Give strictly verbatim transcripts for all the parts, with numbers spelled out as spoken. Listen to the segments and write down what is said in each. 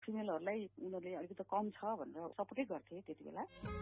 फिमेलहरूलाई उनीहरूले अलिकति कम छ भनेर सपोर्टै गर्थे त्यति बेला।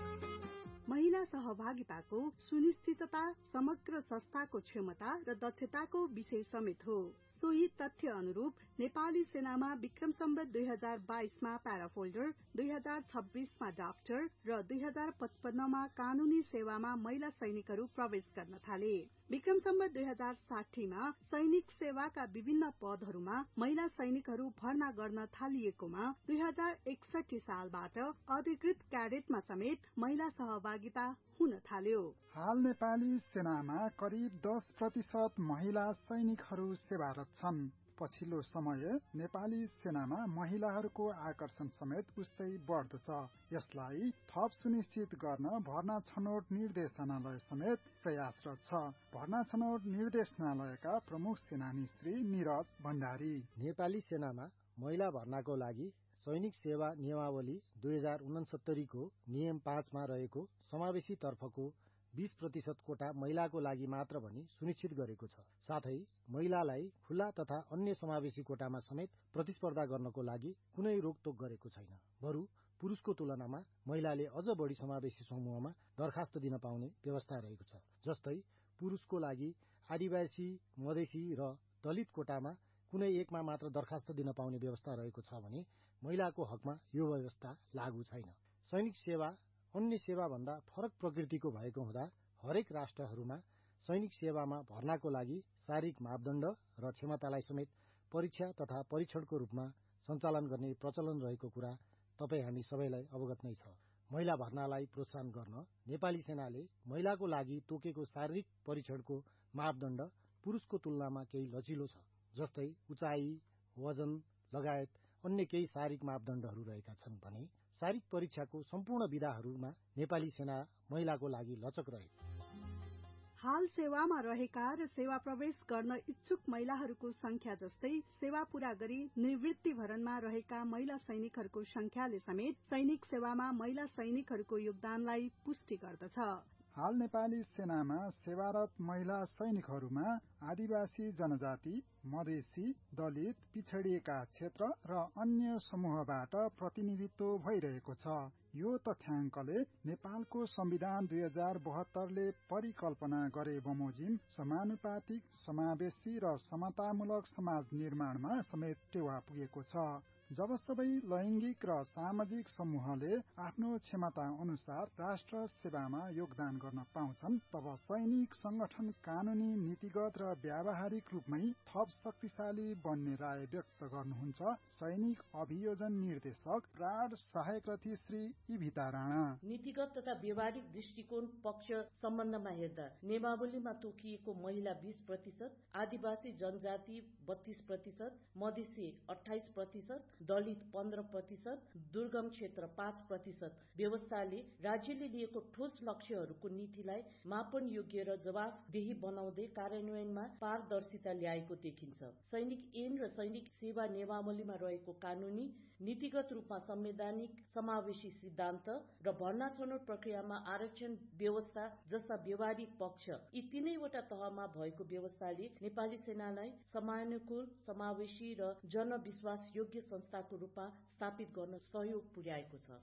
महिला सहभागिताको सुनिश्चितता समग्र संस्थाको क्षमता र दक्षताको विषय समेत हो। सोही तथ्य अनुरूप नेपाली सेनामा विक्रम सम्वत दुई हजार बाइसमा प्याराफोल्डर, दुई हजार छब्बीसमा डाक्टर र दुई हजार पचपन्नमा कानूनी सेवामा महिला सैनिकहरू प्रवेश गर्न थाले। विक्रम सम्वत दुई हजार साठीमा सैनिक सेवाका विभिन्न पदहरूमा महिला सैनिकहरू भर्ना गर्न थालिएकोमा दुई हजार एकसठी सालबाट अधिकृत क्याडेटमा समेत महिला सहभागिता हुन थाल्यो। हाल नेपाली सेनामा करिब दस प्रतिशत महिला सैनिकहरू सेवारत छन्। पछिल्लो समय नेपाली सेनामा महिलाहरूको आकर्षण समेत उस्तै बढ्दछ। यसलाई थप सुनिश्चित गर्न भर्ना छनौट निर्देशनालय समेत प्रयासरत छ। भर्ना छनौट निर्देशनालयका प्रमुख सेनानी श्री निरज भण्डारी, नेपाली सेनामा महिला भर्नाको लागि सैनिक सेवा नियमावली दुई हजार उनसत्तरी को नियम पाँचमा रहेको समावेशी तर्फको बीस प्रतिशत कोटा महिलाको लागि मात्र भनी सुनिश्चित गरेको छ। साथै महिलालाई खुल्ला तथा अन्य समावेशी कोटामा समेत प्रतिस्पर्धा गर्नको लागि कुनै रोकटोक गरेको छैन। बरु पुरुषको तुलनामा महिलाले अझ बढी समावेशी समूहमा दरखास्त दिन पाउने व्यवस्था रहेको छ। जस्तै पुरुषको लागि आदिवासी, मधेसी र दलित कोटामा कुनै एकमा मात्र दरखास्त दिन पाउने व्यवस्था रहेको छ भने महिलाको हकमा यो व्यवस्था लागू छैन। सैनिक सेवा अन्य सेवा भन्दा फरक प्रकृतिको भएको हुँदा हरेक राष्ट्रहरूमा सैनिक सेवामा भर्नाको लागि शारीरिक मापदण्ड र क्षमतालाई समेत परीक्षा तथा परीक्षणको रूपमा सञ्चालन गर्ने प्रचलन रहेको कुरा तपाई हामी सबैलाई अवगत नै छ। महिला भर्नालाई प्रोत्साहन गर्न नेपाली सेनाले महिलाको लागि तोकेको शारीरिक परीक्षणको मापदण्ड पुरुषको तुलनामा केही लचिलो छ। जस्तै उचाइ, वजन लगायत अन्य केही शारीरिक मापदण्डहरू रहेका छन् भने शारीरिक परीक्षाको सम्पूर्ण विधाहरूमा नेपाली सेना महिलाको लागि लचक रहे। हाल सेवामा रहेका र सेवा प्रवेश गर्न इच्छुक महिलाहरूको संख्या जस्तै सेवा पूरा गरी निवृत्ति भरणमा रहेका महिला सैनिकहरूको संख्याले समेत सैनिक सेवामा महिला सैनिकहरूको योगदानलाई पुष्टि गर्दछ। हाल नेपाली सेनामा सेवारत महिला सैनिकहरूमा आदिवासी जनजाति, मधेसी, दलित, पिछडिएका क्षेत्र र अन्य समूहबाट प्रतिनिधित्व भइरहेको छ। यो तथ्याङ्कले नेपालको संविधान दुई हजार बहत्तरले परिकल्पना गरे बमोजिम समानुपातिक, समावेशी र समतामूलक समाज निर्माणमा समेत टेवा पुगेको छ। जब सबै लैंगिक र सामाजिक समूहले आफ्नो क्षमता अनुसार राष्ट्र सेवामा योगदान गर्न पाउँछन् तब सैनिक संगठन कानूनी, नीतिगत र व्यावहारिक रूपमै थप शक्तिशाली बन्ने राय व्यक्त गर्नुहुन्छ सैनिक अभियोजन निर्देशक प्राण सहायक रथी श्री इभिता राणा। नीतिगत तथा व्यावहारिक दृष्टिकोण पक्ष सम्बन्धमा हेर्दा नियमावलीमा तोकिएको महिला बीस प्रतिशत, आदिवासी जनजाति बत्तीस प्रतिशत, मधेसी अठाइस प्रतिशत, दलित पन्ध्र प्रतिशत, दुर्गम क्षेत्र पाँच प्रतिशत व्यवस्थाले राज्यले लिएको ठोस लक्ष्यहरूको नीतिलाई मापन योग्य र जवाफदेही बनाउँदै कार्यान्वयनमा पारदर्शिता ल्याएको देखिन्छ। सैनिक ऐन र सैनिक सेवा नियमावलीमा रहेको कानूनी, नीतिगत रूपमा संवैधानिक समावेशी सिद्धान्त र भर्ना छनौट प्रक्रियामा आरक्षण व्यवस्था जस्ता व्यावहारिक पक्ष यी तीनैवटा तहमा भएको व्यवस्थाले नेपाली सेनालाई समयानुकूल, समावेशी र जनविश्वास योग्य संस्थाको रूपमा स्थापित गर्न सहयोग पुर्याएको छ।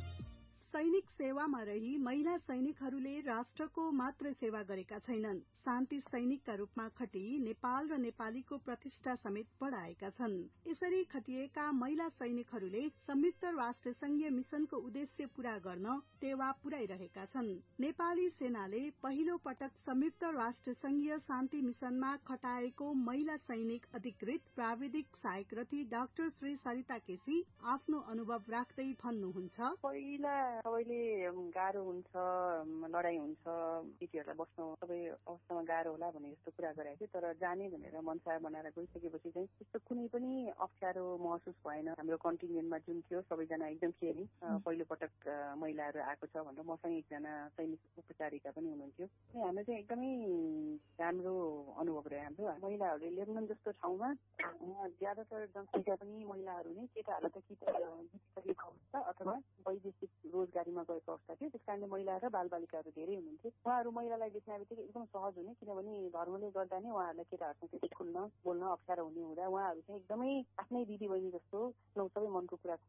सैनिक सेवामा रही महिला सैनिकहरूले राष्ट्रको मात्र सेवा गरेका छैनन्, शान्ति सैनिकका रूपमा खटी नेपाल र नेपालीको प्रतिष्ठा समेत बढाएका छन्। यसरी खटिएका महिला सैनिकहरूले संयुक्त राष्ट्र संघीय मिशनको उद्देश्य पूरा गर्न टेवा पुर्याइरहेका छन्। नेपाली सेनाले पहिलो पटक संयुक्त राष्ट्र संघीय शान्ति मिशनमा खटाएको महिला सैनिक अधिकृत प्राविधिक सहायक रथी डाक्टर श्री सरिता केसी आफ्नो अनुभव राख्दै भन्नुहुन्छ, पहिला सबैले गाह्रो हुन्छ, लडाई हुन्छ, केटीहरूलाई बस्न सबै अवस्थामा गाह्रो होला भन्ने जस्तो कुरा गरेको थियो। तर जाने भनेर मनसा बनाएर गइसकेपछि चाहिँ त्यस्तो कुनै पनि अप्ठ्यारो महसुस भएन। हाम्रो कन्टिन्जेन्टमा जुन थियो सबैजना एकदम केयरिङ, पहिलो पटक महिलाहरू आएको छ भनेर मसँग एकजना सैनिक उपचारिका पनि हुनुहुन्थ्यो। हाम्रो चाहिँ एकदमै राम्रो अनुभव रह्यो। हाम्रो महिलाहरूले लेबनन जस्तो ठाउँमा ज्यादातर जनसङ्ख्या पनि महिलाहरू नै, केटाहरूलाई त कि त जितिसकेको अवस्था अथवा वैदेशिक रोजगारीमा गएको अवस्था थियो। त्यस कारणले महिला र बालबालिकाहरू धेरै हुनुहुन्थ्यो। उहाँहरू महिलालाई देख्ने बित्तिकै एकदम सहज हुने, किनभने धर्मले गर्दा नै उहाँहरूलाई केटाहरूसँग खुल्न बोल्न अप्ठ्यारो हुने हुँदा उहाँहरू चाहिँ एकदमै आफ्नै दिदी बहिनी जस्तो सबै मनको कुरा